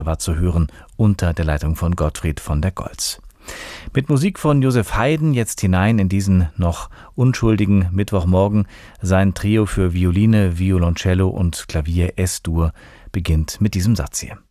war zu hören unter der Leitung von Gottfried von der Goltz. Mit Musik von Joseph Haydn jetzt hinein in diesen noch unschuldigen Mittwochmorgen. Sein Trio für Violine, Violoncello und Klavier Es-Dur beginnt mit diesem Satz hier.